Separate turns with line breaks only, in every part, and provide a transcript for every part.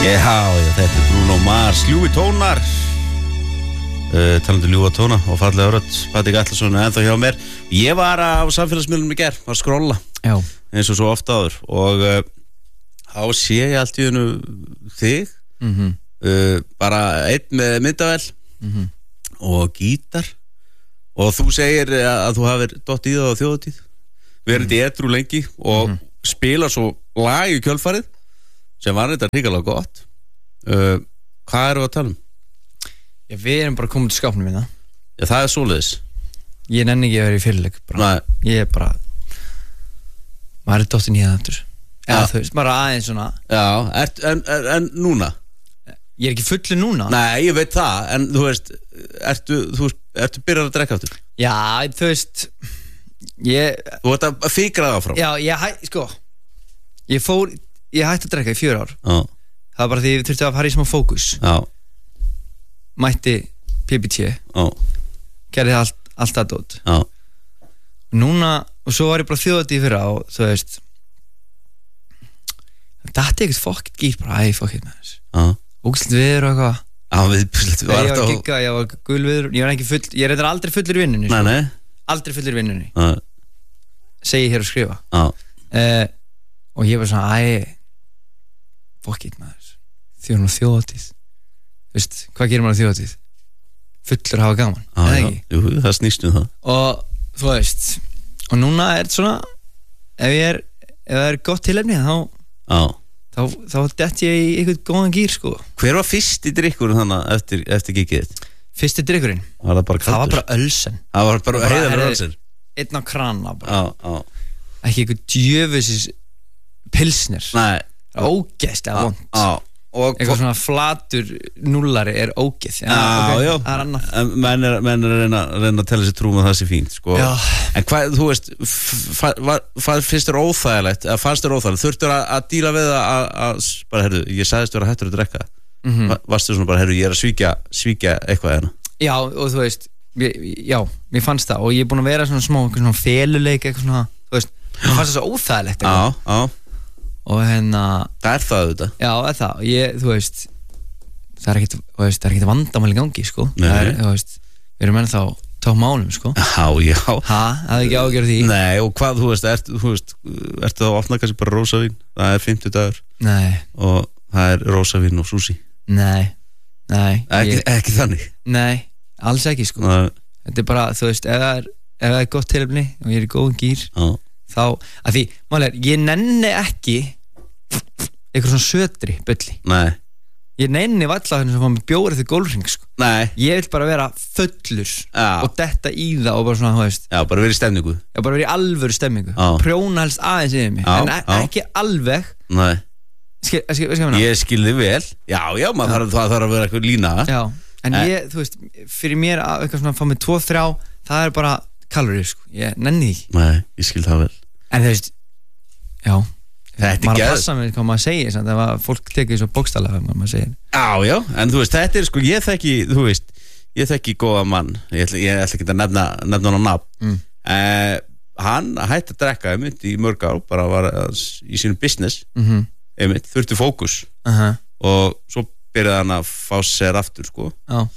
Já, þetta Bruno Mars, ljúfi tónar talandi ljúfa tóna og fallega rödd Patrik Atlason ennþá hjá mér. Ég var á samfélagsmiðlum í gær, var að skrolla eins og svo ofta áður og þá sé ég allt í hennu þig bara einn með myndavél og gítar og þú segir að þú hafir dott í það á þjóðatíð verið í edrú lengi og spila svo lag í kjölfarið sem var þetta hrikalega gott. Hvað erum við að tala um?
Já, við erum bara komin til skápnum minna.
Já, það svoleiðis.
Ég nenni ekki að vera í fyrirleik bara. Ég bara maður er dottinn í það aftur. Eða þú veist, bara aðeins svona.
Já, en núna?
Ég er ekki fullur núna.
Nei, ég veit það, en þú veist ertu byrjar að drekka aftur? Já,
þú veist
Þú ert að fikra það áfram?
Já, ég hætti að drekka í 4 ár. Það var bara því við þurftum að fara í smá fókus. Mætti PPT. Gerði allt að dót. Núna, og svo var ég bara þjóðatíð í fyrra og þú veist þetta er ekkert fokkit gýr bara, fokkit með þess. Ógæslegt viður og eitthvað. Ég var gul viður. Ég var ekki full, ég reyndar aldrei fullur í vinnunni.
Nei.
Aldrei fullur í vinnunni. Segi hér og skrifa. Og ég var svona, fokkit með þess. Þjóðatíð. Veist, hvað gerir maður á þjóðatíð? Fullur hafa gaman, eða ekki?
Jú, það snýst það.
Og þú veist, og núna er þetta svona ef það er gott tilefni þá dett ég í einhvern góðan gýr, sko.
Hver var fyrsti drykkurinn þannig eftir gigið?
Fyrsti drykkurinn?
Það var bara
ölsen.
Það var bara heiðarlega ölsen?
Einn á krana bara. Ekki einhver djöfusis pilsner.
Nei.
Ógeðslega vont. Eitthvað svona flatur núllari er ógeð. Það er annað.
Menn er að reyna að tella sér trúum að það sé fínt, sko. En hvað, þú veist finnst þér óþægilegt þurftur að díla við að bara, heyrðu, ég sagðist vera hættur að drekka varstu svona bara, heyrðu, ég er að svíkja eitthvað hérna? Já, og þú veist mér fannst það og ég er búin að vera svona feluleik eitthvað svona, þú veist, mér fannst það svo óþægilegt og það er það auðvitað. Já, það er það. Þú veist, það er ekkert vandamál í gangi, sko. Þú veist, við erum ennþá tók málum, sko. Já. Það er ekki ágjörð því. Nei, og hvað, þú veist, ertu þá að opna kannski bara rósavín? Það er 50 dagur. Nei. Og það er rósavín og sushi. Nei. Ekki þannig? Nei, alls ekki, sko. Þetta er bara, þú veist, ef það er gott tilefni og ég er í góðum gýr, þá, að því, málega, ég nenni ekki eitthvað svona sötri bulli. Nei. Ég nenni valla þannig að fá mig bjórið til gólfring, sko. Nei. Ég vil bara vera fullur og detta í það og bara svona, þú veist. Já, bara vera í stemningu. Já, bara vera í alvöru stemningu. Prjóna helst aðeins yfir mig. En ekki alveg. Nei. Ég skil þig vel. Já, það þarf að vera eitthvað lína. Já, en ég, þú veist, fyrir mér að eitthvað svona fá mig 2-3, það er bara kaloríur, sko. Ég nenni því. Nei, ég skil það vel. En þú veist, já, maður að passa með hvað maður segir, þannig að fólk tekið svo bókstaflega hvað maður segir. Já, en þú veist, þetta er sko, ég þekki góða mann, ég ætla ekki að nefna hann á nafn. Hann hætti að drekka einmitt í mörg ár, bara var í sínu business, einmitt, þurfti fókus og svo byrjaði hann að fá sér aftur, sko.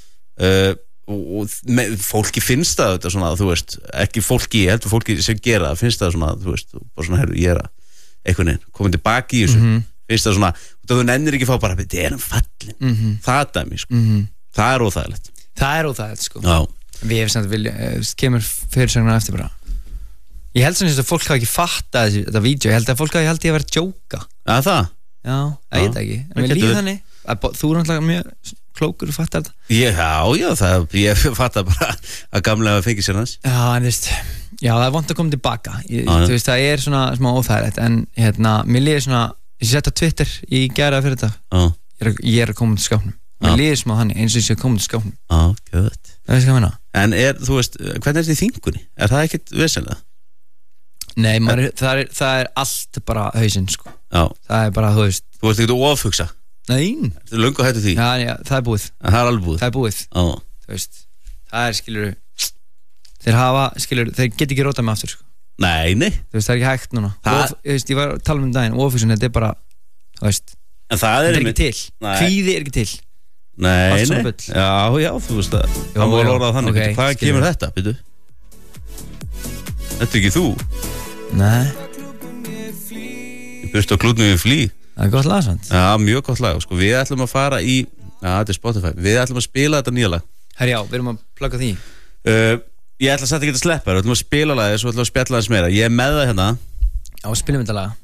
Og fólki finnst það þetta svona, þú veist, ekki fólki, ég heldur fólki sem gera það, finnst það svona, þú veist, bara svona, herru, ég er að einhvern veginn, komin tilbaki í þessu finnst það svona, þú nennir ekki að fá bara þetta er hann fallin, það dæmi, sko það er óþægilegt, sko við hefum samt vilja, kemur fyrirsögnar eftir bara ég held svona að fólk hafa ekki fattað þetta vídeo, ég held að fólk hafi haldið að vera að djóka. Það? Já, ég veit ekki, en mér líður þannig þú er náttúrulega mjög klókur og fattar þetta. Ég fattar bara að gamlega fengi sér hans. Já, en þú veist, það er vont að koma tilbaka. Þú veist, það er svona smá óþægilegt, en mér líður svona, ég sett á Twitter í gæra fyrir þetta, ég er að koma til skápnum. Mér líður smá þannig, eins og ég sé að koma til skápnum. Gött. Það veist hvað ég meina. En þú veist, hvernig er þetta í þingunni? Er það ekkert vesenlega? Nei, það er allt bara hausinn, sko. Það er bara, þú veist. Þú veist ekki að ofhugsa? Nei. Þetta er löngu hættu því? Já, það er búið. Það er alveg búið? Það er búið. Þú veist, það er, skilur þeir get ekki rótað með aftur, sko. Nei. Þú veist, það er ekki hægt núna. Þú veist, ég var að tala um daginn, ofhugsun, þetta er bara, þú veist, En það
er ekki til. Kvíði er ekki til.
Nei, já, þú veist það. Það var orðað þannig. Okay, hvað kemur þetta, byrju? Þetta er ekki þú.
Nei.
Ég byrst á klútnum við flý.
Það er gott lag, sant?
Já, mjög gott lag. Sko, við ætlum að fara í, þetta er Spotify, við ætlum að spila þetta nýja lag.
Herjá, við erum að plugga því.
Ég ætla að setja ekki að sleppa, við ætlum að spila lagið, svo ætlum að spjalla aðeins meira. Ég er með það hérna.
Já, spilum þetta lag.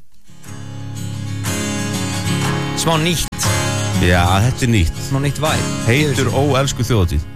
Smá nýtt.
Já, þetta er nýtt.
Smá nýtt væg.
Heitur Ó elsku þjóðatíð.